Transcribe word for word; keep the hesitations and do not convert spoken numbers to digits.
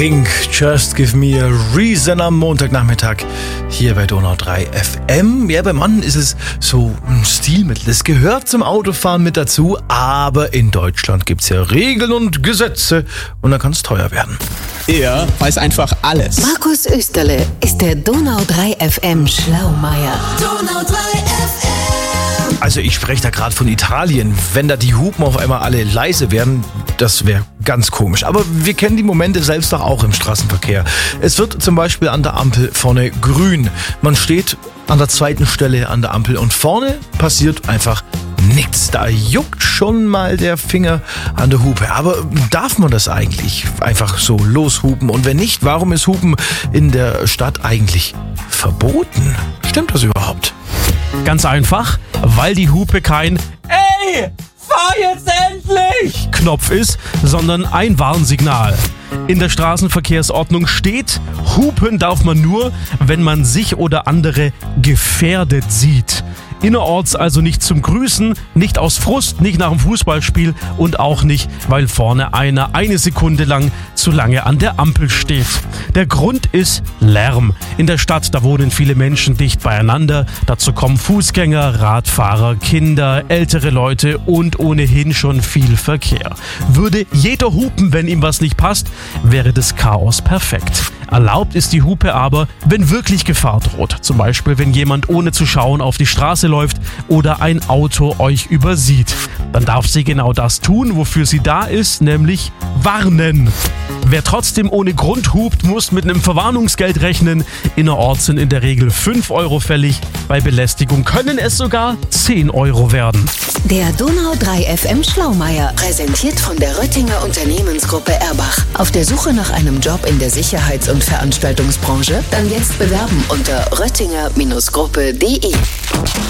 Pink, Just Give Me a Reason am Montagnachmittag hier bei Donau drei F M. Ja, bei Mann ist es so ein Stilmittel. Es gehört zum Autofahren mit dazu, aber in Deutschland gibt's ja Regeln und Gesetze und dann kann es teuer werden. Er weiß einfach alles. Markus Österle ist der Donau drei F M Schlaumeier. Donau drei F M. Also ich spreche da gerade von Italien. Wenn da die Hupen auf einmal alle leise werden, das wäre ganz komisch. Aber wir kennen die Momente selbst doch auch im Straßenverkehr. Es wird zum Beispiel an der Ampel vorne grün. Man steht an der zweiten Stelle an der Ampel und vorne passiert einfach nichts. Da juckt schon mal der Finger an der Hupe. Aber darf man das eigentlich einfach so loshupen? Und wenn nicht, warum ist Hupen in der Stadt eigentlich verboten? Stimmt das überhaupt? Ganz einfach, weil die Hupe kein "Ey, fahr jetzt endlich!" Knopf ist, sondern ein Warnsignal. In der Straßenverkehrsordnung steht, hupen darf man nur, wenn man sich oder andere gefährdet sieht. Innerorts also nicht zum Grüßen, nicht aus Frust, nicht nach dem Fußballspiel und auch nicht, weil vorne einer eine Sekunde lang zu lange an der Ampel steht. Der Grund ist Lärm. In der Stadt, da wohnen viele Menschen dicht beieinander. Dazu kommen Fußgänger, Radfahrer, Kinder, ältere Leute und ohnehin schon viel Verkehr. Würde jeder hupen, wenn ihm was nicht passt, wäre das Chaos perfekt. Erlaubt ist die Hupe aber, wenn wirklich Gefahr droht. Zum Beispiel, wenn jemand ohne zu schauen auf die Straße läuft oder ein Auto euch übersieht. Dann darf sie genau das tun, wofür sie da ist, nämlich warnen. Wer trotzdem ohne Grund hupt, muss mit einem Verwarnungsgeld rechnen. Innerorts sind in der Regel fünf Euro fällig. Bei Belästigung können es sogar zehn Euro werden. Der Donau drei F M Schlaumeier, präsentiert von der Röttinger Unternehmensgruppe Erbach. Auf der Suche nach einem Job in der Sicherheits- und Veranstaltungsbranche? Dann jetzt bewerben unter röttinger Gruppe punkt de.